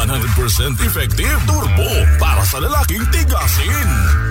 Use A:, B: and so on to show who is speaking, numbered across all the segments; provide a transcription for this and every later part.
A: 100% effective turbo para sa lalaking tigasin.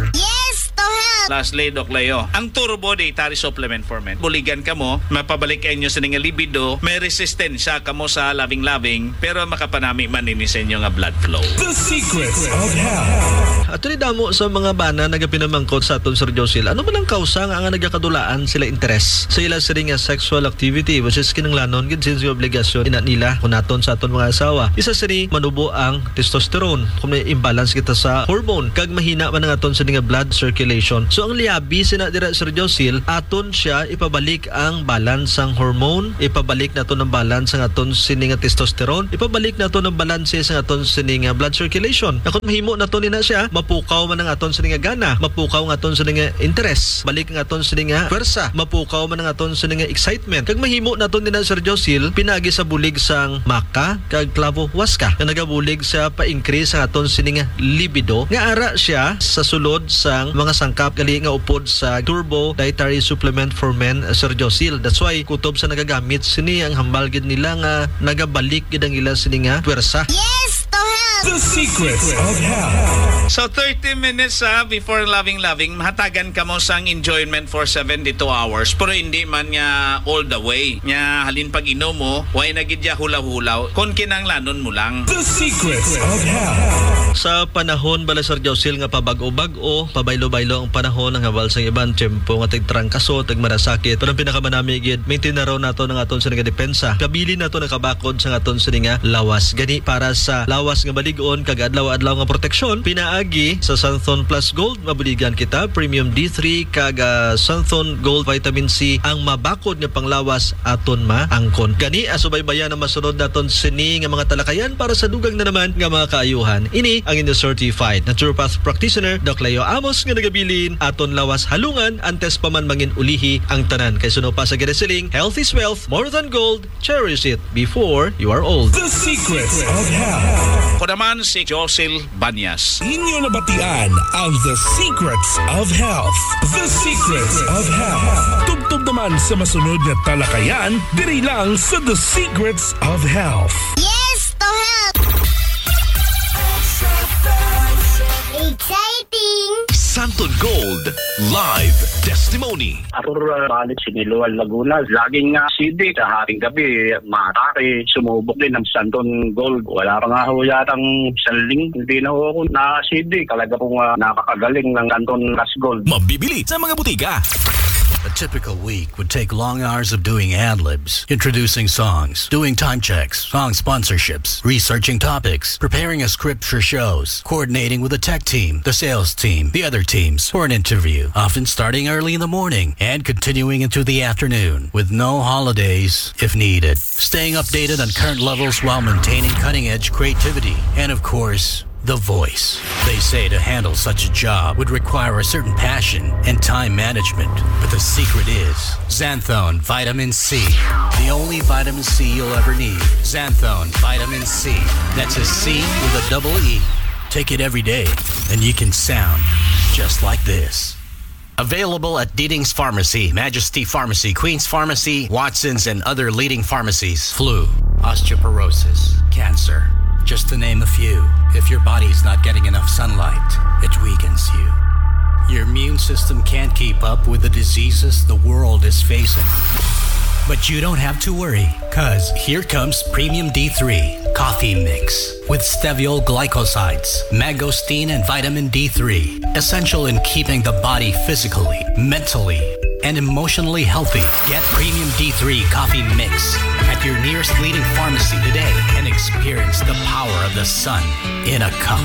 B: Yes, to help!
C: Lastly, Doc Leo, ang Turbo Dietary Supplement for Men. Buligan ka mo, mapabalik inyo sa nga libido, may resistensya ka mo sa loving-loving, pero makapanami maninisin nyo nga blood flow.
A: The Secrets of Health.
D: At damo sa mga bana nagapinamangkot sa aton Sir Josil, ano ba lang kausa nga nagakadulaan sila interes sa ila sa nga sexual activity which is kinanglanon gid since yung obligasyon ina nila kunaton sa aton mga asawa. Isa sini manubo ang testosterone kung may imbalance kita sa hormone kag mahina man ang aton sa nga blood circulation. So ang liabi sina dira Sir Josil, aton siya ipabalik ang balance ang hormone, ipabalik naton ang balance ang aton sini nga testosterone, ipabalik naton ang balance sa aton sini nga blood circulation. Kung mahimo naton ina siya, mapukaw man ang aton sa nga gana, mapukaw ang aton sa nga interest, balik ang aton sa nga pwersa, mapukaw man ang aton sa nga excitement. Kag mahimo naton nina Sir Josil, pinagi sa bulig sang maka kag clavo huasca nga nagabulig sa pa-increase ang aton sa nga libido nga ara siya sa sulod sang mga sangkap gali nga upod sa Turbo Dietary Supplement for Men, Sir Josil. That's why kutob sa nagagamit sini ang hambal gid nila nga nagabalik gid ang ila sini nga pwersa.
B: Yes, to help!
A: The Secrets of Health.
C: So 30 minutes before loving-loving, mahatagan ka mo sang enjoyment for 72 hours, pero hindi man nga all the way. Nga halin pag inom mo, way na gid ya hulaw-hulaw, kon kinanglanon mo lang.
A: The Secrets of Health.
D: Sa panahon bala Sir Josil nga pabago-bago, pabaylo-baylo ang panahon ng habal sa ibang tiyempo nga tigtrangkaso, tigmarasakit. Pero ang pinakamanami gid, maintain na raw nato ng aton sa nga depensa. Kabili nato nakabakod sa aton sa nga lawas. Gani para sa lawas nga baligon kag adlaw-adlaw nga proteksyon, pinaagi sa Santhon Plus Gold mabuligan kita Premium D3 kag Santhon Gold Vitamin C ang mabakod nga panglawas aton maangkon. Gani asubaybayan ang masunod naton sini nga mga talakayan para sa dugang na naman nga mga kaayuhan. Ini ang inyong certified naturopath practitioner Doc Leo Amos nga nagabilin aton lawas halungan antes pa man mangin ulihi ang tanan. Kay suno pa sa ginasiling, health is wealth, more than gold, cherish it before you are old.
A: The Secrets of Health.
C: Ko naman si Josil Banyas.
A: Inyo nabatian ang The Secrets of Health. The Secrets of Health. Tugtog naman sa masunod na talakayan, diri lang sa The Secrets of Health.
B: Yes, to help! Exciting!
A: Santon Gold Live Testimony.
E: Arur balik Siniluan, Laguna. Laging CD sa haring gabi, matake, sumubok din ng Santon Gold. Wala pa nga ho yatang saling, hindi na ho ako na CD. Talaga pong nakakagaling ng Santon Plus Gold.
A: Mabibili sa mga butika.
F: A typical week would take long hours of doing ad-libs, introducing songs, doing time checks, song sponsorships, researching topics, preparing a script for shows, coordinating with the tech team, the sales team, the other teams for an interview, often starting early in the morning and continuing into the afternoon, with no holidays if needed. Staying updated on current levels while maintaining cutting-edge creativity, and of course, the voice. They say to handle such a job would require a certain passion and time management. But the secret is Xanthone Vitamin C. The only vitamin C you'll ever need. Xanthone Vitamin C. That's a C with a double E. Take it every day and you can sound just like this. Available at Deedings Pharmacy, Majesty Pharmacy, Queen's Pharmacy, Watson's, and other leading pharmacies. Flu, osteoporosis, cancer. Just to name a few. If your body's not getting enough sunlight, it weakens you. Your immune system can't keep up with the diseases the world is facing. But you don't have to worry, cause here comes Premium D3 Coffee Mix with steviol glycosides, mangosteen, and vitamin D3. Essential in keeping the body physically, mentally, and emotionally healthy. Get Premium D3 Coffee Mix at your nearest leading pharmacy today and experience the power of the sun in a cup.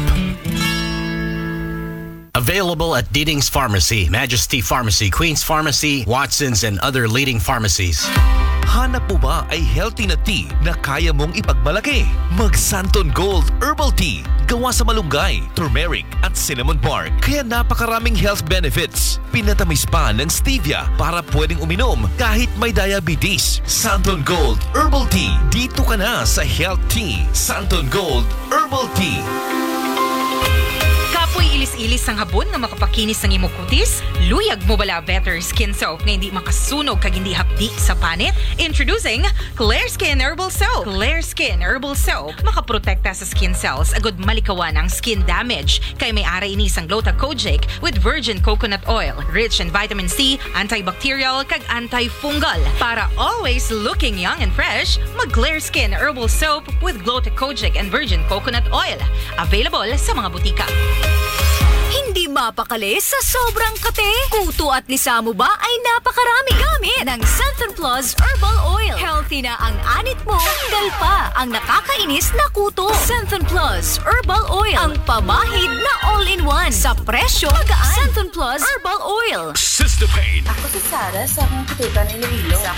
F: Available at Deedings Pharmacy, Majesty Pharmacy, Queen's Pharmacy, Watson's, and other leading pharmacies.
G: Hanap mo ba ay healthy na tea na kaya mong ipagmalaki? Mag Santon Gold Herbal Tea. Gawa sa malunggay, turmeric at cinnamon bark. Kaya napakaraming health benefits. Pinatamis pa ng stevia para pwedeng uminom kahit may diabetes. Santon Gold Herbal Tea. Dito ka na sa Health Tea. Santon Gold Herbal Tea.
H: Kapoy ilis-ilis sang habon nga makapakinis ng imong kutis? Luyag mo bala better skin soap nga hindi makasunog kag hindi hapdi sa panit? Introducing Clear Skin Herbal Soap. Clear Skin Herbal Soap makaprotekta sa skin cells agud malikawan ang skin damage kay may ara ini sang Gluta-Kojic with virgin coconut oil, rich in vitamin C, antibacterial kag antifungal. Para always looking young and fresh, mag Clear Skin Herbal Soap with Gluta-Kojic and virgin coconut oil. Available sa mga butika.
I: Hindi mapakali sa sobrang kate. Kuto at lisa mo ba ay napakarami gamit ng Centrum Plus Herbal Oil. Healthy na ang anit mo, tanggal pa ang nakakainis na kuto. Centrum Plus Herbal Oil. Ang pamahid na all-in-one sa presyo magaan. Centrum Plus Herbal Oil.
A: Sister Pain.
J: Ako si Sarah sa akong kututan Iloilo.